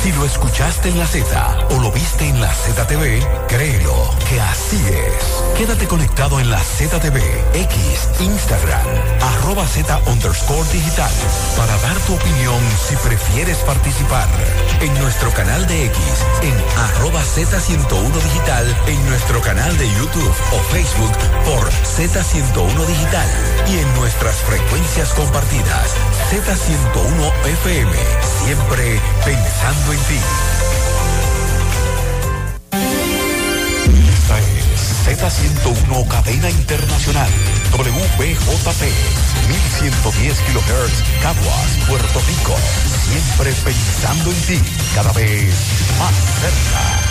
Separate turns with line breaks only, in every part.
Si lo escuchaste en la Z o lo viste en la ZTV, créelo que así es. Quédate conectado en la ZTV, X, Instagram, @Z_digital para dar tu opinión si prefieres participar. En nuestro canal de X, en @Z101 Digital, en nuestro canal de YouTube o Facebook por Z101 Digital y en nuestras frecuencias compartidas Z101 FM, siempre pensando en ti. Esta es Z101 Cadena Internacional, WBJP, 1110 kHz, Caguas, Puerto Rico, siempre pensando en ti, cada vez más cerca.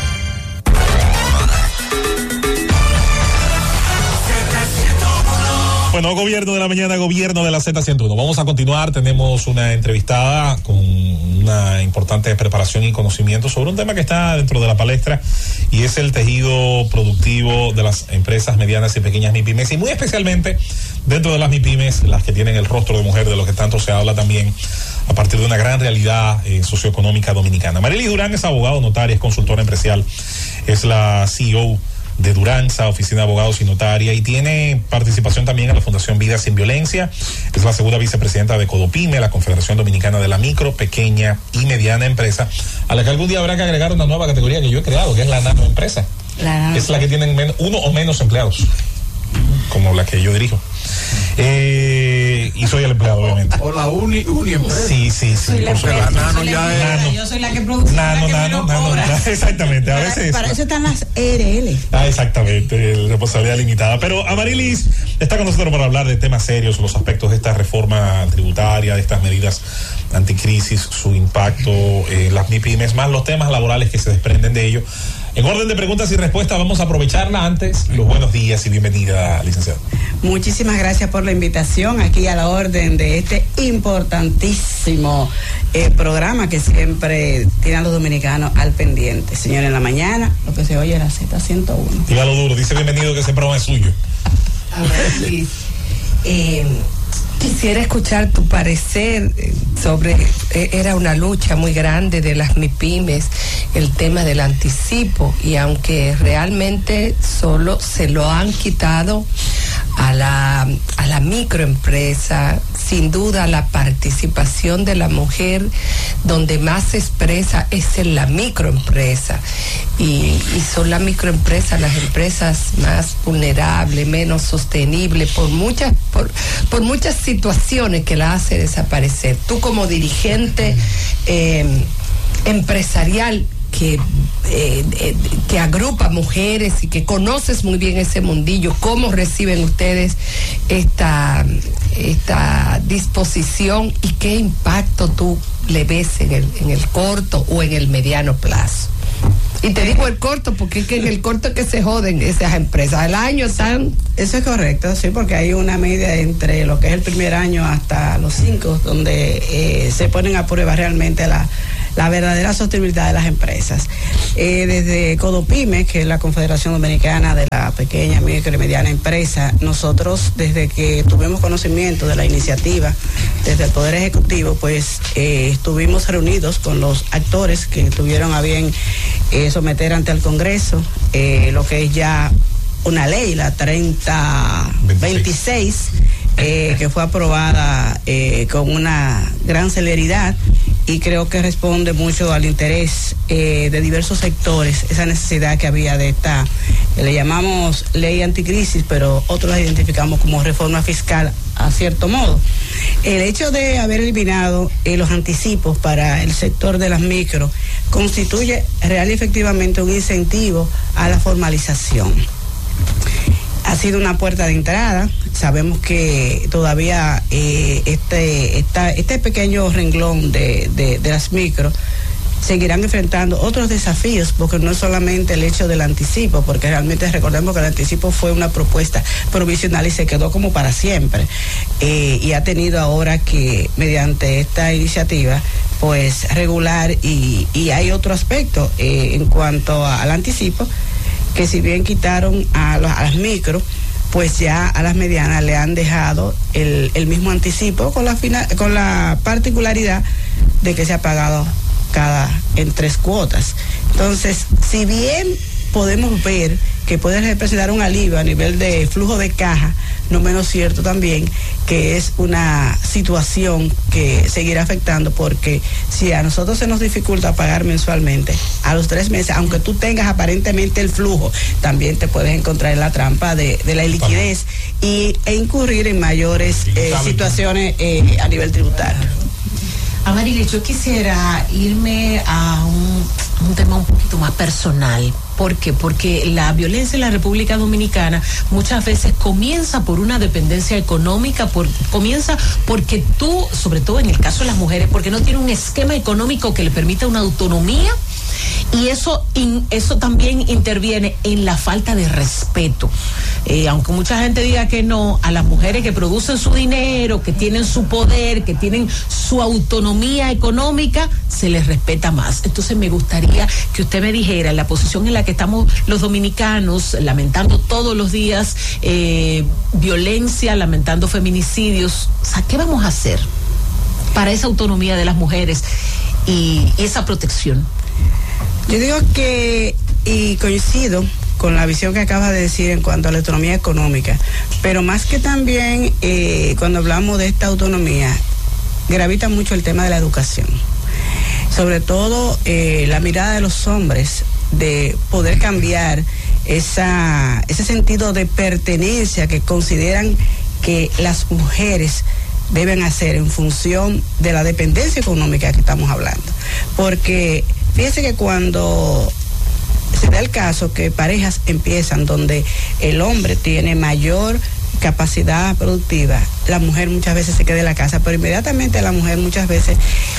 Bueno, gobierno de la mañana, gobierno de la Z101. Vamos a continuar. Tenemos una entrevistada con una importante preparación y conocimiento sobre un tema que está dentro de la palestra y es el tejido productivo de las empresas medianas y pequeñas MIPYMES y muy especialmente dentro de las MIPYMES, las que tienen el rostro de mujer, de lo que tanto se habla también a partir de una gran realidad socioeconómica dominicana. Marilis Durán es abogado, notaria, es consultora empresarial, es la CEO de Duranza, Oficina de Abogados y Notaria, y tiene participación también en la Fundación Vida Sin Violencia. Es la segunda vicepresidenta de Codopyme, la Confederación Dominicana de la Micro, Pequeña y Mediana Empresa, a la que algún día habrá que agregar una nueva categoría que yo he creado, que es la nanoempresa. Es la que tienen uno o menos empleados, como la que yo dirijo. Y soy el empleado, obviamente.
O la uniempresa.
Sí, por supuesto.
Yo soy la que produce.
Nano, exactamente. A veces.
Para eso están las ERL.
Exactamente, responsabilidad limitada. Pero Amarilis está con nosotros para hablar de temas serios, los aspectos de esta reforma tributaria, de estas medidas anticrisis, su impacto, las MIPYMES, más los temas laborales que se desprenden de ello. En orden de preguntas y respuestas, vamos a aprovecharla antes. Los buenos días y bienvenida, licenciada.
Muchísimas gracias por la invitación aquí a la orden de este importantísimo programa que siempre tienen los dominicanos al pendiente. Señor, en la mañana, lo que se oye es la Z101.
Dígalo duro, dice bienvenido que ese programa es suyo.
A ver, Luis, quisiera escuchar tu parecer sobre, era una lucha muy grande de las MIPYMES, el tema del anticipo, y aunque realmente solo se lo han quitado a la microempresa, sin duda la participación de la mujer donde más se expresa es en la microempresa, y son las microempresas las empresas más vulnerables, menos sostenibles por muchas situaciones que la hace desaparecer. Tú como dirigente empresarial que agrupa mujeres y que conoces muy bien ese mundillo, ¿cómo reciben ustedes esta disposición y qué impacto tú le ves en el corto o en el mediano plazo? Y te digo el corto porque es que en el corto que se joden esas empresas, el año están...
Eso es correcto, sí, porque hay una media entre lo que es el primer año hasta los 5, donde se ponen a prueba realmente la verdadera sostenibilidad de las empresas. Desde Codopyme, que es la Confederación Dominicana de la Pequeña, Micro y Mediana Empresa, nosotros desde que tuvimos conocimiento de la iniciativa, desde el Poder Ejecutivo, pues estuvimos reunidos con los actores que tuvieron a bien someter ante el Congreso lo que es ya una ley, la 3026, que fue aprobada con una gran celeridad, y creo que responde mucho al interés de diversos sectores, esa necesidad que había de esta, le llamamos ley anticrisis, pero otros la identificamos como reforma fiscal a cierto modo. El hecho de haber eliminado los anticipos para el sector de las micro constituye real y efectivamente un incentivo a la formalización. Ha sido una puerta de entrada. Sabemos que todavía este pequeño renglón de las micro seguirán enfrentando otros desafíos, porque no es solamente el hecho del anticipo, porque realmente recordemos que el anticipo fue una propuesta provisional y se quedó como para siempre, y ha tenido ahora que, mediante esta iniciativa, pues regular, y hay otro aspecto en cuanto al anticipo, que si bien quitaron a las micro, pues ya a las medianas le han dejado el mismo anticipo con la particularidad de que se ha pagado en 3 cuotas. Entonces, si bien podemos ver que puede representar un alivio a nivel de flujo de caja, no menos cierto también que es una situación que seguirá afectando, porque si a nosotros se nos dificulta pagar mensualmente, a los 3 meses, aunque tú tengas aparentemente el flujo, también te puedes encontrar en la trampa de la liquidez e incurrir en mayores situaciones a nivel tributario.
Amarilis, yo quisiera irme a un tema un poquito más personal. ¿Por qué? Porque la violencia en la República Dominicana muchas veces comienza por una dependencia económica, comienza porque tú, sobre todo en el caso de las mujeres, porque no tiene un esquema económico que le permita una autonomía, y eso también interviene en la falta de respeto. Aunque mucha gente diga que no, a las mujeres que producen su dinero, que tienen su poder, que tienen su autonomía económica, se les respeta más. Entonces me gustaría que usted me dijera, en la posición en la que estamos los dominicanos, lamentando todos los días violencia, lamentando feminicidios, o sea, ¿qué vamos a hacer para esa autonomía de las mujeres y esa protección?
Yo digo que, y coincido con la visión que acabas de decir en cuanto a la autonomía económica, pero más que también cuando hablamos de esta autonomía, gravita mucho el tema de la educación, sobre todo la mirada de los hombres, de poder cambiar ese sentido de pertenencia que consideran que las mujeres deben hacer en función de la dependencia económica que estamos hablando. Porque fíjese que cuando se da el caso que parejas empiezan donde el hombre tiene mayor capacidad productiva, la mujer muchas veces se queda en la casa, pero inmediatamente la mujer muchas veces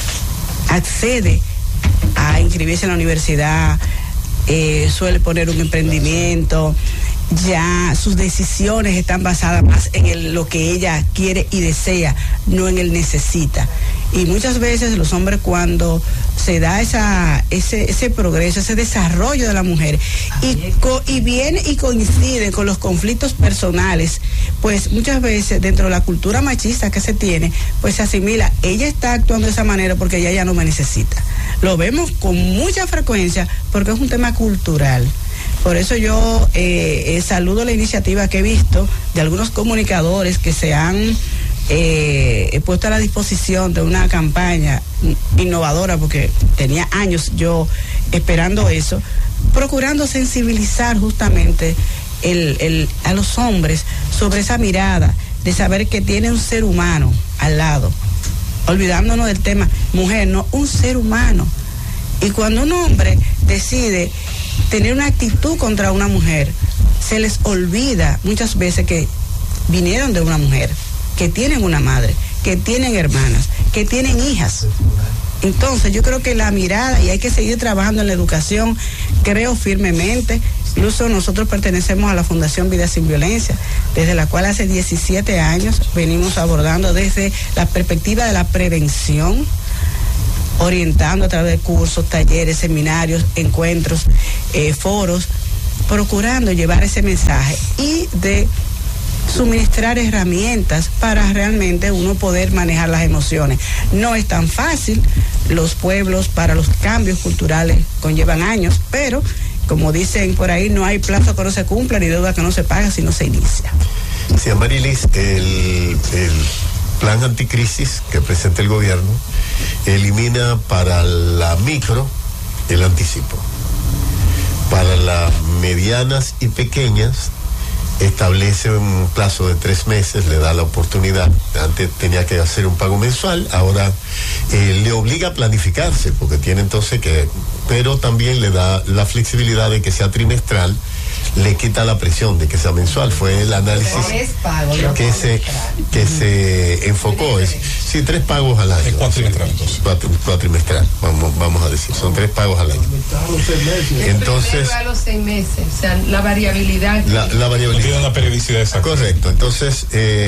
accede a inscribirse en la universidad, suele poner un emprendimiento, ya sus decisiones están basadas más en lo que ella quiere y desea, no en el necesita. Y muchas veces los hombres, cuando se da ese progreso, ese desarrollo de la mujer, y viene y coincide con los conflictos personales, pues muchas veces dentro de la cultura machista que se tiene, pues se asimila, ella está actuando de esa manera porque ella ya no me necesita. Lo vemos con mucha frecuencia porque es un tema cultural. Por eso yo saludo la iniciativa que he visto de algunos comunicadores que se han puesto a la disposición de una campaña innovadora, porque tenía años yo esperando eso, procurando sensibilizar justamente a los hombres sobre esa mirada de saber que tiene un ser humano al lado, olvidándonos del tema mujer, no, un ser humano. Y cuando un hombre decide tener una actitud contra una mujer, se les olvida muchas veces que vinieron de una mujer, que tienen una madre, que tienen hermanas, que tienen hijas. Entonces yo creo que la mirada, y hay que seguir trabajando en la educación, creo firmemente. Incluso nosotros pertenecemos a la Fundación Vida Sin Violencia, desde la cual hace 17 años venimos abordando desde la perspectiva de la prevención, orientando a través de cursos, talleres, seminarios, encuentros, foros, procurando llevar ese mensaje y de suministrar herramientas para realmente uno poder manejar las emociones. No es tan fácil, los pueblos para los cambios culturales conllevan años, pero como dicen por ahí, no hay plazo que no se cumpla ni deuda que no se paga si no se inicia.
Sí, Amarilis, el plan anticrisis que presenta el gobierno elimina para la micro el anticipo. Para las medianas y pequeñas establece un plazo de 3 meses, le da la oportunidad. Antes tenía que hacer un pago mensual, ahora le obliga a planificarse, porque tiene entonces pero también le da la flexibilidad de que sea trimestral, le quita la presión de que sea mensual. Fue el análisis que se enfocó. Sí, 3 pagos al año.
Es cuatrimestral, entonces.
Cuatrimestral, vamos a decir, son 3 pagos al año. Entonces,
a los 6 meses, o sea, la variabilidad.
La variabilidad.
No tiene una periodicidad exacta.
Correcto. Entonces,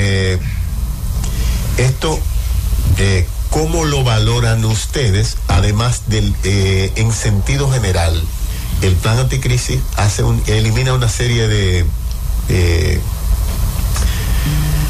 esto, ¿cómo lo valoran ustedes? Además del, en sentido general, el plan anticrisis elimina una serie de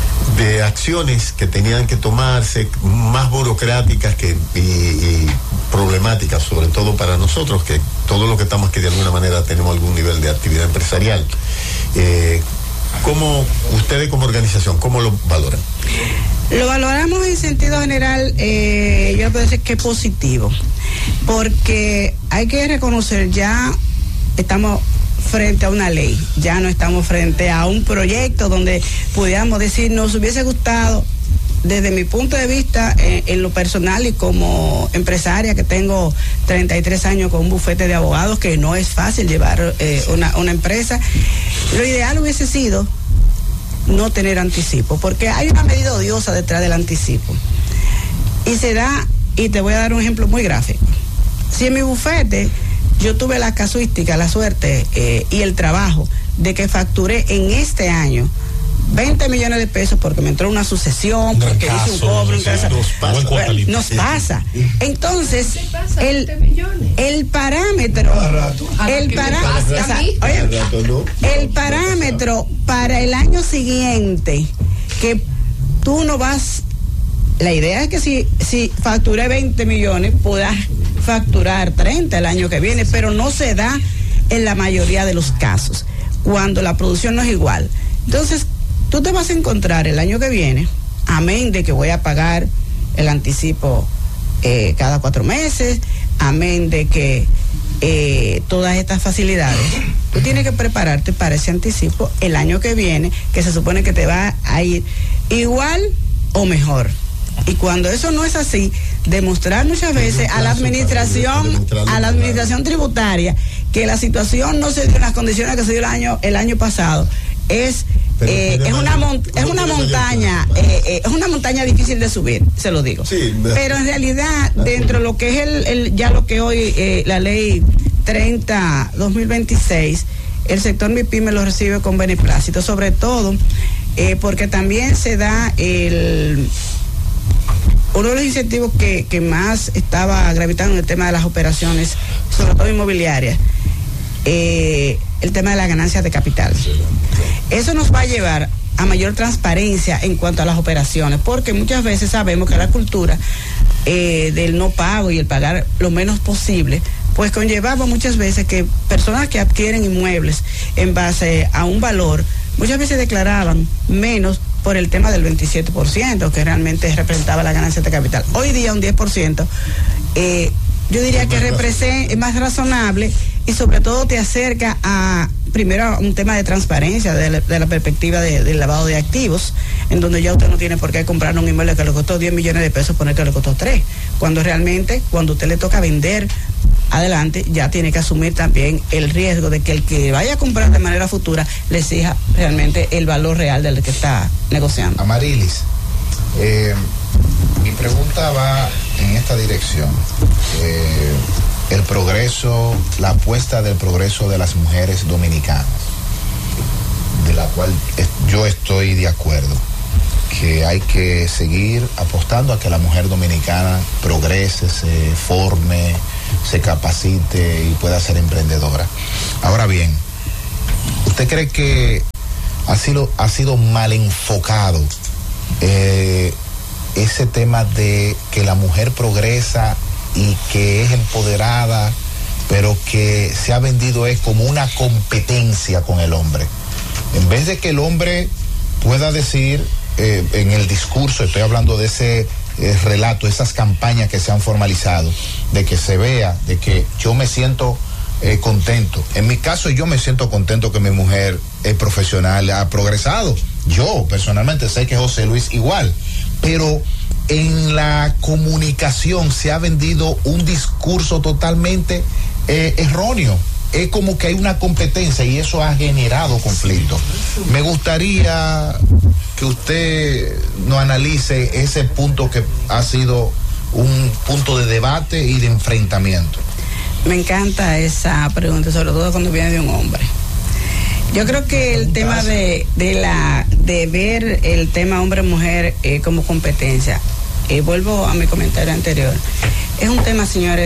acciones que tenían que tomarse, más burocráticas, y problemática, sobre todo para nosotros, que todos los que estamos aquí de alguna manera tenemos algún nivel de actividad empresarial. ¿Cómo ustedes como organización, cómo lo valoran?
Lo valoramos en sentido general, yo puedo decir que positivo, porque hay que reconocer, ya estamos frente a una ley, ya no estamos frente a un proyecto donde pudiéramos decir, nos hubiese gustado, desde mi punto de vista, en lo personal y como empresaria que tengo 33 años con un bufete de abogados, que no es fácil llevar una empresa, lo ideal hubiese sido no tener anticipo, porque hay una medida odiosa detrás del anticipo. Y se da, y te voy a dar un ejemplo muy gráfico. Si en mi bufete yo tuve la casuística, la suerte y el trabajo de que facturé en este año 20 millones de pesos porque me entró una sucesión, porque hice un cobro, nos pasa. Entonces, el parámetro para el año siguiente, que tú no vas, la idea es que si facturé 20 millones, puedas facturar 30 el año que viene, pero no se da en la mayoría de los casos, cuando la producción no es igual. Entonces, tú te vas a encontrar el año que viene, amén de que voy a pagar el anticipo cada 4 meses, amén de que todas estas facilidades, tú tienes que prepararte para ese anticipo el año que viene, que se supone que te va a ir igual o mejor. Y cuando eso no es así, demostrar muchas veces a la administración tributaria que la situación no se dio en las condiciones que se dio el año pasado, es una montaña difícil de subir, se lo digo. Sí, pero en realidad, dentro de lo que es ya lo que hoy la ley 30/2026, el sector MIPYME lo recibe con beneplácito, sobre todo porque también se da uno de los incentivos que más estaba gravitando en el tema de las operaciones, sobre todo inmobiliarias, el tema de las ganancias de capital. Eso nos va a llevar a mayor transparencia en cuanto a las operaciones, porque muchas veces sabemos que la cultura del no pago y el pagar lo menos posible, pues conllevaba muchas veces que personas que adquieren inmuebles en base a un valor, muchas veces declaraban menos por el tema del 27%, que realmente representaba la ganancia de capital. Hoy día un 10%, yo diría que es más razonable y sobre todo te acerca primero a un tema de transparencia de la perspectiva del lavado de activos, en donde ya usted no tiene por qué comprar un inmueble que le costó 10 millones de pesos, poner que le costó 3, cuando realmente, cuando usted le toca vender adelante, ya tiene que asumir también el riesgo de que el que vaya a comprar de manera futura le exija realmente el valor real del que está negociando.
Amarilis, mi pregunta va en esta dirección. El progreso, la apuesta del progreso de las mujeres dominicanas, de la cual yo estoy de acuerdo, que hay que seguir apostando a que la mujer dominicana progrese, se forme, se capacite y pueda ser emprendedora. Ahora bien, ¿usted cree que ha sido mal enfocado ese tema de que la mujer progresa y que es empoderada, pero que se ha vendido es como una competencia con el hombre? En vez de que el hombre pueda decir en el discurso, estoy hablando de ese relato, esas campañas que se han formalizado, de que se vea, de que yo me siento contento. En mi caso, yo me siento contento que mi mujer es profesional, ha progresado. Yo personalmente sé que José Luis igual, pero en la comunicación se ha vendido un discurso totalmente erróneo. Es como que hay una competencia y eso ha generado conflicto. Me gustaría que usted nos analice ese punto que ha sido un punto de debate y de enfrentamiento. Me encanta esa pregunta, sobre todo cuando viene de un hombre. Yo creo que el tema de ver el tema hombre-mujer como competencia, vuelvo a mi comentario anterior, es un tema, señores,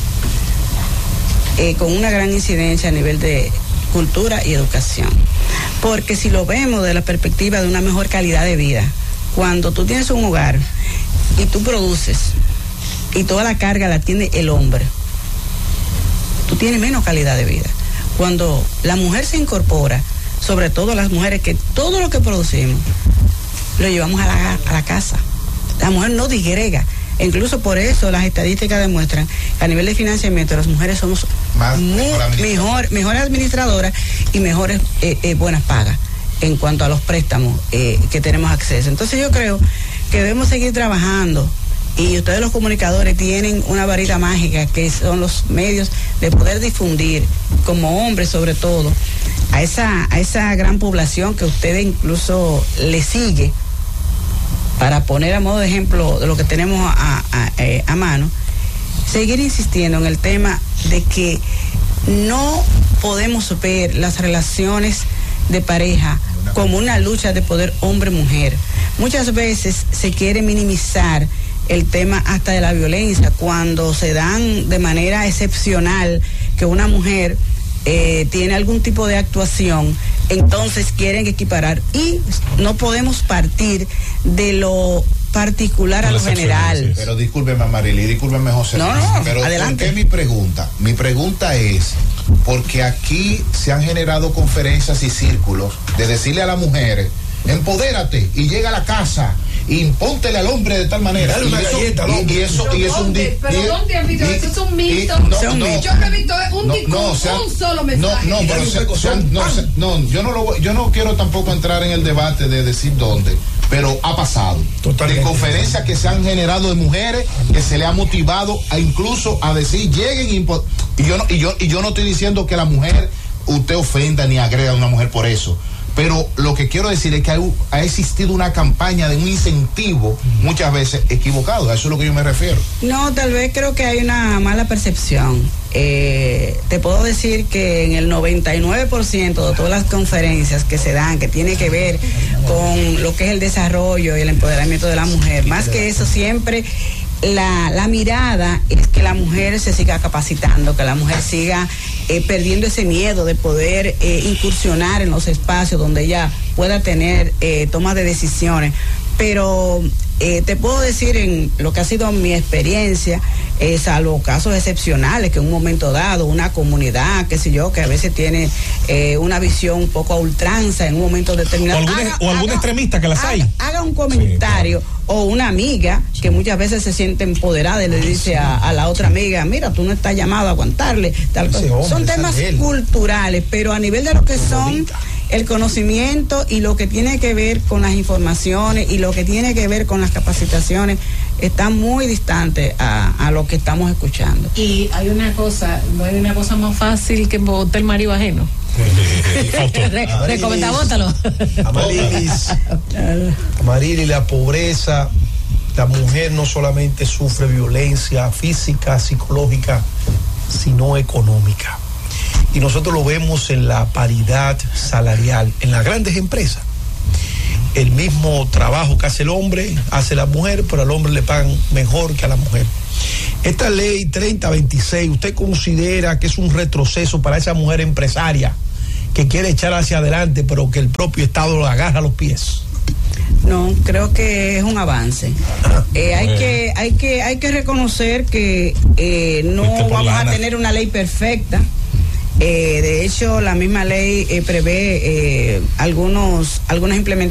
con una gran incidencia a nivel de cultura y educación. Porque si lo vemos de la perspectiva de una mejor calidad de vida, cuando tú tienes un hogar y tú produces
y toda la carga la tiene el hombre, tú tienes menos calidad de vida. Cuando la mujer se incorpora, sobre todo las mujeres, que todo lo que producimos lo llevamos a la casa. La mujer no digrega. Incluso por eso las estadísticas demuestran que a nivel de financiamiento las mujeres somos mejor administradoras y mejores buenas pagas en cuanto a los préstamos que tenemos acceso. Entonces yo creo que debemos seguir trabajando, y ustedes los comunicadores tienen una varita mágica que son los medios de poder difundir, como hombres sobre todo, a esa gran población que ustedes incluso le sigue, para poner a modo de ejemplo de lo que tenemos a mano, seguir insistiendo en el tema de que no podemos ver las relaciones de pareja como una lucha de poder hombre-mujer. Muchas veces se quiere minimizar el tema hasta de la violencia, cuando se dan de manera excepcional que una mujer tiene algún tipo de actuación, entonces quieren equiparar, y no podemos partir de lo particular a lo general.
Pero discúlpeme, Marily, discúlpeme, José.
No,
pero
adelante.
¿por qué mi pregunta? Mi pregunta es, porque aquí se han generado conferencias y círculos de decirle a las mujeres, empodérate y llega a la casa, impóntele al hombre de tal manera.
Dale una galleta,
y eso es un
¿Pero dónde han visto eso? Es un mito. Yo no he visto un solo mensaje.
Yo no quiero tampoco entrar en el debate de decir dónde, pero ha pasado. Totalmente. De conferencias que se han generado de mujeres, que se le ha motivado a incluso a decir, lleguen y yo no estoy diciendo que la mujer, usted ofenda ni agrega a una mujer por eso. Pero lo que quiero decir es que ha existido una campaña de un incentivo muchas veces equivocado. A eso es lo que yo me refiero.
No, tal vez creo que hay una mala percepción. Te puedo decir que en el 99% de todas las conferencias que se dan, que tiene que ver con lo que es el desarrollo y el empoderamiento de la mujer, más que eso, siempre la mirada es que la mujer se siga capacitando, que la mujer siga perdiendo ese miedo de poder incursionar en los espacios donde ella pueda tener toma de decisiones. Pero te puedo decir, en lo que ha sido mi experiencia, salvo casos excepcionales, que en un momento dado una comunidad, qué sé yo, que a veces tiene una visión un poco a ultranza en un momento determinado,
o algún extremista que las hay,
haga un comentario, sí, claro. O una amiga que muchas veces se siente empoderada y le dice a la otra amiga, mira, tú no estás llamado a aguantarle tal cosa. Son temas culturales, pero a nivel de lo que son el conocimiento y lo que tiene que ver con las informaciones y lo que tiene que ver con las capacitaciones, está muy distante a lo que estamos escuchando.
Y hay una cosa, no hay una cosa más fácil que botar el marido ajeno. Recomendá, bótalo.
Amarili, la pobreza, la mujer no solamente sufre violencia física, psicológica, sino económica. Y nosotros lo vemos en la paridad salarial, en las grandes empresas. El mismo trabajo que hace el hombre, hace la mujer, pero al hombre le pagan mejor que a la mujer. Esta ley 3026, ¿usted considera que es un retroceso para esa mujer empresaria que quiere echar hacia adelante, pero que el propio Estado lo agarra a los pies?
No, creo que es un avance. Hay que reconocer que no vamos a tener una ley perfecta. De hecho, la misma ley prevé algunas implementaciones